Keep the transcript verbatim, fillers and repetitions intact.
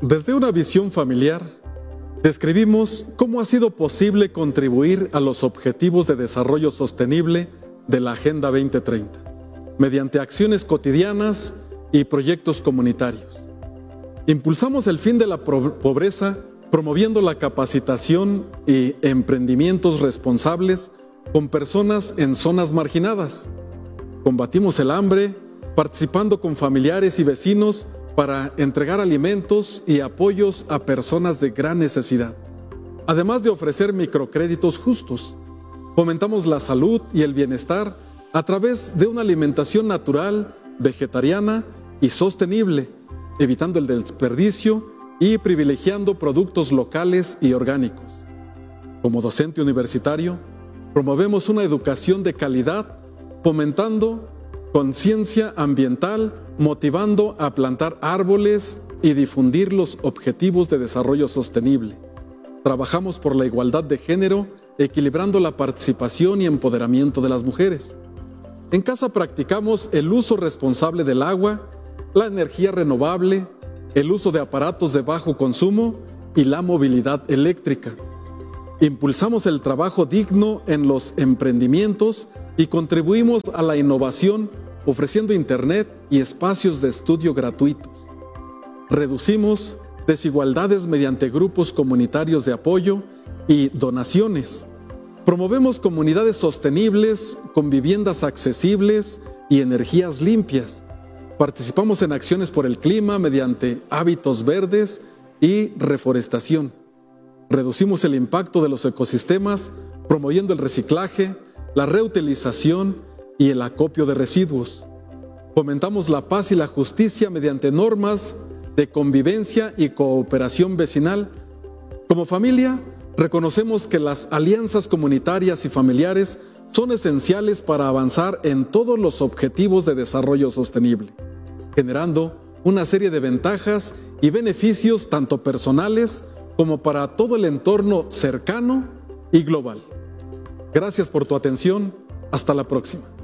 Desde una visión familiar, describimos cómo ha sido posible contribuir a los Objetivos de Desarrollo Sostenible de la Agenda veinte treinta, mediante acciones cotidianas y proyectos comunitarios. Impulsamos el fin de la pobreza promoviendo la capacitación y emprendimientos responsables con personas en zonas marginadas. Combatimos el hambre participando con familiares y vecinos para entregar alimentos y apoyos a personas de gran necesidad, además de ofrecer microcréditos justos. Fomentamos la salud y el bienestar a través de una alimentación natural, vegetariana y sostenible, evitando el desperdicio y privilegiando productos locales y orgánicos. Como docente universitario, promovemos una educación de calidad, fomentando conciencia ambiental, motivando a plantar árboles y difundir los objetivos de desarrollo sostenible. Trabajamos por la igualdad de género, equilibrando la participación y empoderamiento de las mujeres. En casa practicamos el uso responsable del agua, la energía renovable, el uso de aparatos de bajo consumo y la movilidad eléctrica. Impulsamos el trabajo digno en los emprendimientos y contribuimos a la innovación ofreciendo internet y espacios de estudio gratuitos. Reducimos desigualdades mediante grupos comunitarios de apoyo y donaciones. Promovemos comunidades sostenibles con viviendas accesibles y energías limpias. Participamos en acciones por el clima mediante hábitos verdes y reforestación. Reducimos el impacto de los ecosistemas promoviendo el reciclaje, la reutilización y el acopio de residuos. Fomentamos la paz y la justicia mediante normas de convivencia y cooperación vecinal. Como familia, reconocemos que las alianzas comunitarias y familiares son esenciales para avanzar en todos los objetivos de desarrollo sostenible, generando una serie de ventajas y beneficios tanto personales como para todo el entorno cercano y global. Gracias por tu atención. Hasta la próxima.